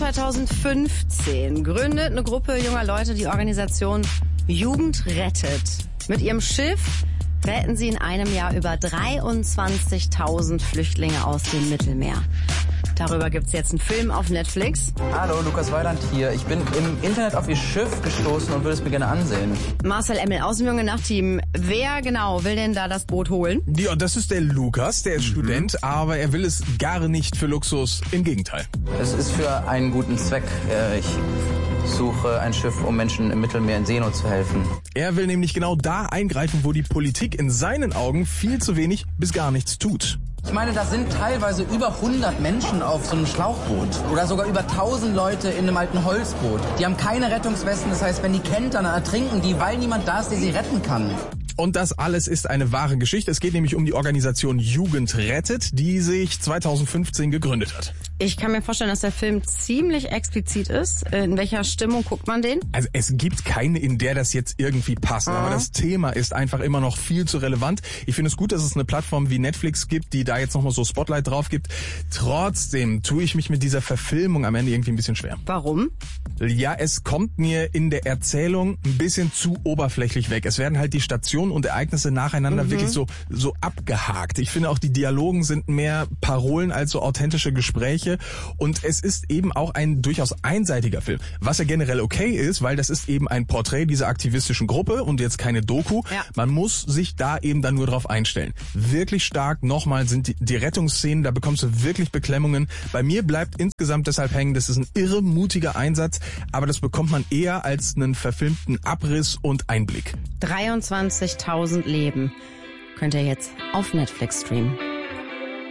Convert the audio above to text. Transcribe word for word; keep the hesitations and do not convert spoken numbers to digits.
zweitausendfünfzehn gründet eine Gruppe junger Leute die Organisation Jugend rettet. Mit ihrem Schiff retten sie in einem Jahr über dreiundzwanzigtausend Flüchtlinge aus dem Mittelmeer. Darüber gibt's jetzt einen Film auf Netflix. Hallo, Lukas Weiland hier. Ich bin im Internet auf Ihr Schiff gestoßen und würde es mir gerne ansehen. Marcel Emmel aus dem Junge Nacht-Team. Wer genau will denn da das Boot holen? Ja, das ist der Lukas, der ist mhm. Student, aber er will es gar nicht für Luxus. Im Gegenteil. Es ist für einen guten Zweck. Ich suche ein Schiff, um Menschen im Mittelmeer in Seenot zu helfen. Er will nämlich genau da eingreifen, wo die Politik in seinen Augen viel zu wenig bis gar nichts tut. Ich meine, da sind teilweise über hundert Menschen auf so einem Schlauchboot oder sogar über tausend Leute in einem alten Holzboot. Die haben keine Rettungswesten, das heißt, wenn die kentern, dann ertrinken die, weil niemand da ist, der sie retten kann. Und das alles ist eine wahre Geschichte. Es geht nämlich um die Organisation Jugend rettet, die sich zweitausendfünfzehn gegründet hat. Ich kann mir vorstellen, dass der Film ziemlich explizit ist. In welcher Stimmung guckt man den? Also es gibt keine, in der das jetzt irgendwie passt. Mhm. Aber das Thema ist einfach immer noch viel zu relevant. Ich finde es gut, dass es eine Plattform wie Netflix gibt, die da jetzt nochmal so Spotlight drauf gibt. Trotzdem tue ich mich mit dieser Verfilmung am Ende irgendwie ein bisschen schwer. Warum? Ja, es kommt mir in der Erzählung ein bisschen zu oberflächlich weg. Es werden halt die Stationen und Ereignisse nacheinander mhm. wirklich so so abgehakt. Ich finde auch, die Dialogen sind mehr Parolen als so authentische Gespräche. Und es ist eben auch ein durchaus einseitiger Film. Was ja generell okay ist, weil das ist eben ein Porträt dieser aktivistischen Gruppe und jetzt keine Doku. Ja. Man muss sich da eben dann nur drauf einstellen. Wirklich stark, nochmal, sind die, die Rettungsszenen, da bekommst du wirklich Beklemmungen. Bei mir bleibt insgesamt deshalb hängen, das ist ein irre mutiger Einsatz, aber das bekommt man eher als einen verfilmten Abriss und Einblick. dreiundzwanzigtausend Leben könnt ihr jetzt auf Netflix streamen.